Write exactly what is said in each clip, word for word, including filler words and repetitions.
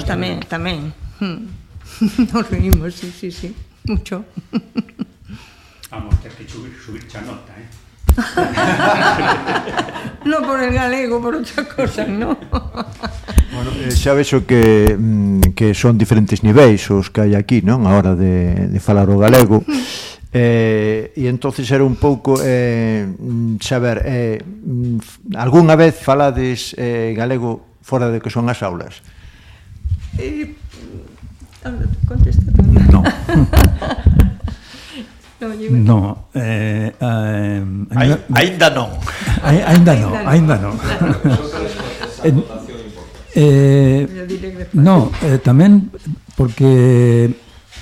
tamén, tamén. Nos reímos, sí, sí, sí, mucho. Vamos a ter que subir, subir xa nota, eh? Non por el galego, por outra cosa, non? Bueno, eh, xa vexo que, mm, que son diferentes niveis os que hai aquí, non? A hora de, de falar o galego. Eh, e entonces era un pouco eh, saber, eh, algunha vez falades eh, galego fora de que son as aulas? Eh, contesta. No. No, eh, eh, aínda non. Aínda non, aínda non. Eh, no, eh, tamén porque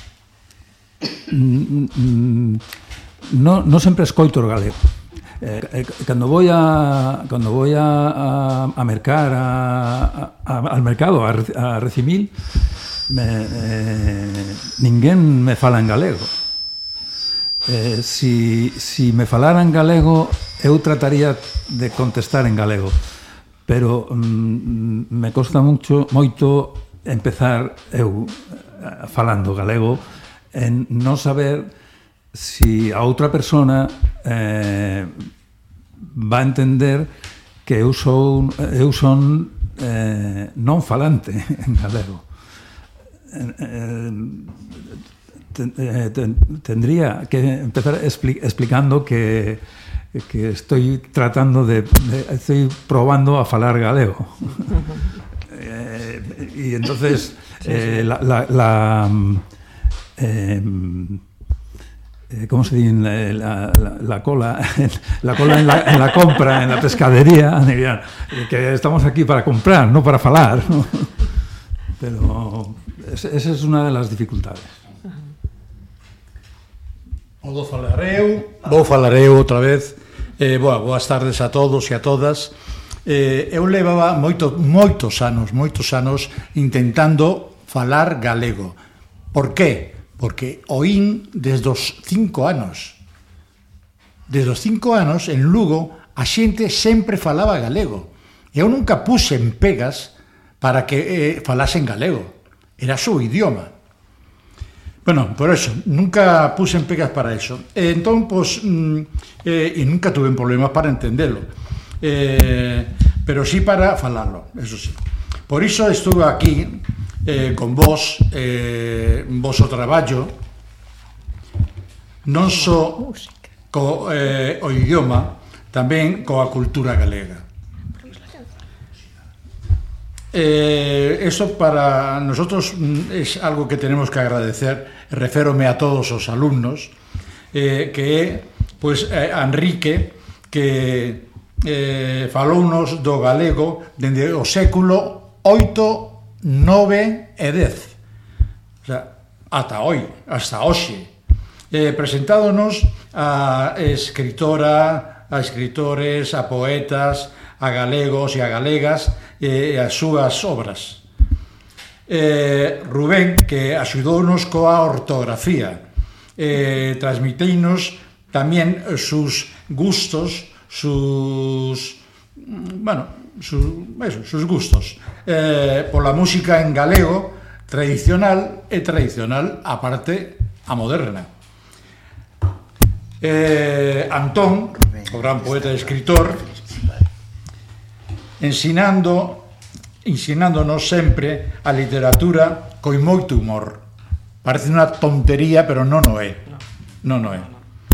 mm, no, no sempre escoito o galego. Eh, cando voy a cando voy a, a, a mercar a, a, al mercado a, a recibir me, eh, ninguén me fala en galego. Eh, si, si me falaran galego eu trataría de contestar en galego, pero mm, me costa mucho moito empezar eu falando galego en non saber si a outra persona eh, va a entender que eu son eu son eh, non falante en galego. Eh, eh, tendría que empezar expli explicando que, que estoy tratando de, de estoy probando a falar galego. eh, y entonces eh, la, la, la eh, ¿cómo se dice? La, la, la cola la cola en la, en la compra, en la pescadería, dirían que estamos aquí para comprar, no para falar, ¿no? Pero esa es una de las dificultades. Vou falar eu, vou falar eu outra vez. Eh, boa, boas tardes a todos e a todas. Eh, eu levaba moito, moitos anos, moitos anos intentando falar galego. Por qué? Porque oín desde os cinco anos. Desde os cinco anos, en Lugo, a xente sempre falaba galego. Eu nunca puse en pegas para que eh, falasen galego. Era o seu idioma. Bueno, por eso, nunca puse en pegas para eso. Eh, entón, pues, mm, eh, y nunca tuve problemas para entenderlo. Eh, pero sí para falarlo, eso sí. Por iso estuve aquí eh, con vos, eh, vos o traballo, non só co eh, o idioma, tamén coa cultura galega. Eh, eso para nosotros es algo que tenemos que agradecer. Reférome a todos os alumnos, eh, que pues, eh, a Enrique, que eh, falounos do galego dende o século oito, nove e dez, o sea, ata hoi, hasta hoxe, eh, presentádonos a escritora, a escritores, a poetas, a galegos e a galegas e as súas obras. Eh, Rubén, que axudounos coa ortografía, eh, transmiteinos tamén sus gustos, sus, bueno, sus, eso, sus gustos, eh, pola música en galego tradicional e tradicional, aparte a moderna. Eh, Antón, o gran poeta e escritor, ensinando ensinándonos sempre a literatura coi moito humor. Parece unha tontería, pero non o é. Non o é.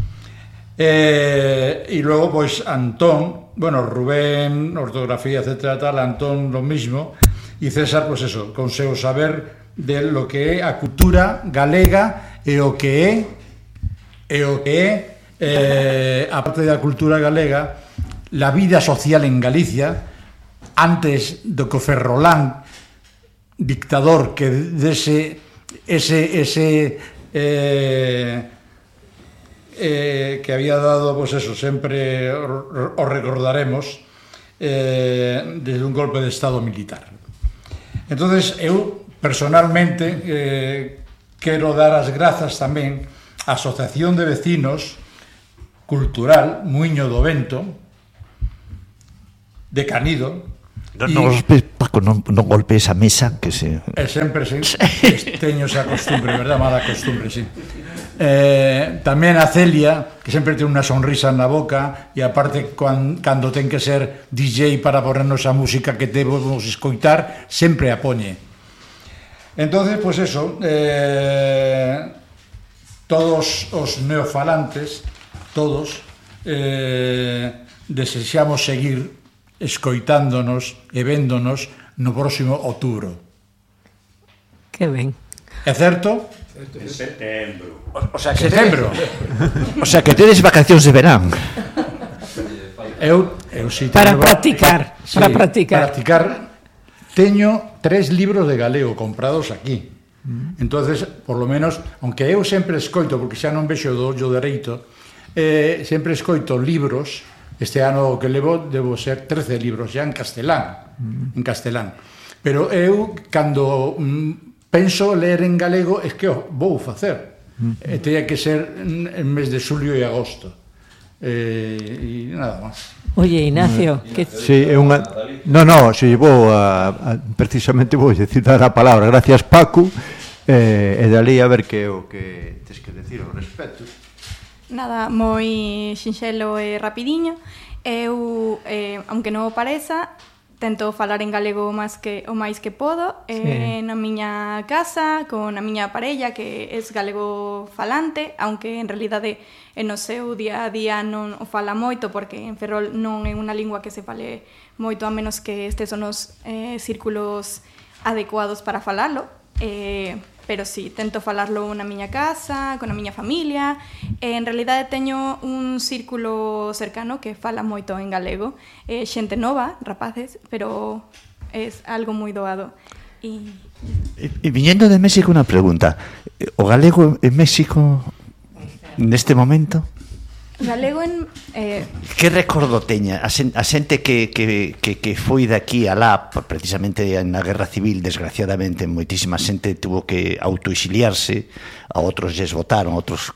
Eh, e logo, pois, Antón, bueno, Rubén, ortografía, etcétera, tal, Antón, lo mismo, e César, pois eso, con seu saber de lo que é a cultura galega e o que é e o que é eh, a parte da cultura galega, la vida social en Galicia, antes do que o Ferrolán, dictador que dese ese, ese eh, eh, que había dado, pues eso, sempre o recordaremos, eh, desde un golpe de estado militar. Entonces, eu personalmente eh, quero dar as grazas tamén á Asociación de Vecinos Cultural Muiño do Vento de Canido. Danos pa Paco, non, non golpees a mesa, que se... E sempre se, teño esa costumbre, verdad? Mala costumbre, sí. Eh, tamén a Celia, que sempre ten unha sonrisa na boca, e aparte, cuan, cando ten que ser D J para ponernos a música que debemos escoitar, sempre a poñe. Entonces, pues eso, eh, todos os neofalantes, todos, eh, desexamos seguir escoitándonos e véndonos no próximo outubro. Que ben. É certo? En setembro. O sea, que Setembro. O sea, que tedes vacacións de verán. Eu, eu si Para teño- practicar, sí, para practicar. practicar. Teño tres libros de galego comprados aquí. Entonces, por lo menos, aunque eu sempre escoito, porque xa non vexo do ollo dereito, eh, sempre escoito libros. Este ano que levo debo ser trece libros xa en castelán, en castelán. Pero eu, cando mm, penso ler en galego, é que o vou facer. E teña que ser en mes de xulio e agosto. Eh, e nada máis. Oye, Ignacio, que... Sí, é unha... No, no, si vou a, a precisamente vou citar a palabra. Gracias, Paco. Eh, e dali a ver que é o que tes que decir ao respecto. Nada, moi sinxelo e rapidiño. Eu, eh, aunque non o pareza, tento falar en galego o máis que, o máis que podo, eh, Sí. na miña casa, con a miña parella, que é galego falante, aunque en realidade no seu día a día non o fala moito, porque en Ferrol non é unha lingua que se fale moito, a menos que estes son os eh, círculos adecuados para falalo. Eh, pero sí, tento falarlo na miña casa, con a miña familia, e en realidade teño un círculo cercano que fala moito en galego, eh, xente nova, rapaces, pero é algo moi doado. E E, e viñendo de México, unha pregunta. O galego en México, neste momento, galego en... Eh, que recordo teña a, sen, a xente que, que, que, que foi daqui alá, precisamente na Guerra Civil, desgraciadamente moitísima xente tuvo que autoexiliarse, a outros lles votaron, outros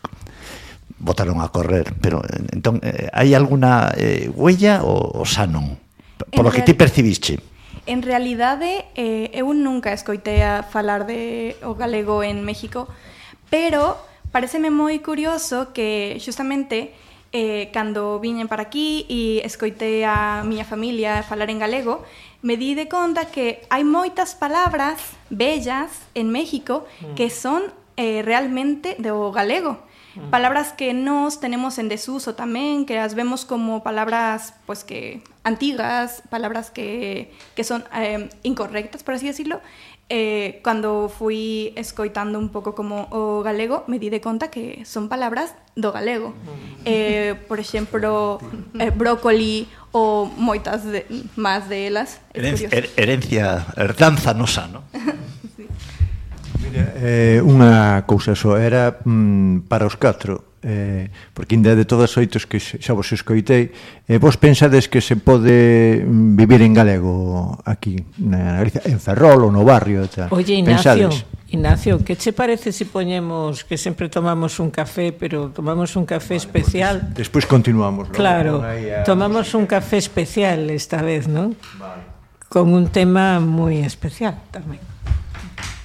votaron a correr, pero entón, eh, hai alguna eh, huella ou, ou xa non? Por lo que ti percibiste. En realidade, eh, eu nunca escoitei a falar de o galego en México, pero pareceme moi curioso que xustamente eh, cando viñen para aquí e escoitei a miña familia falar en galego, me di de conta que hai moitas palabras bellas en México que son eh, realmente do galego. Palabras que nos tenemos en desuso tamén, que as vemos como palabras pues que antigas, palabras que, que son eh, incorrectas, por así decirlo. Eh, cando fui escoitando un pouco como o galego, me di de conta que son palabras do galego. Eh, por exemplo, eh, brócoli ou moitas de, máis de elas. Herencia, her, herencia, herdanza nosa, ¿no? Mira, eh, unha cousa só era mm, para os catro, eh, porque ainda de todas as oitos que xa vos escoitei, eh, vos pensades que se pode mm, vivir en galego aquí na Galicia, en Ferrol ou no barrio e tal? Oye, Ignacio, Pensades? Ignacio, que che parece se poñemos que sempre tomamos un café, pero tomamos un café especial? Despois continuamos. ¿No? Claro, A... tomamos un café especial esta vez, ¿no? Vale. Con un tema moi especial tamén.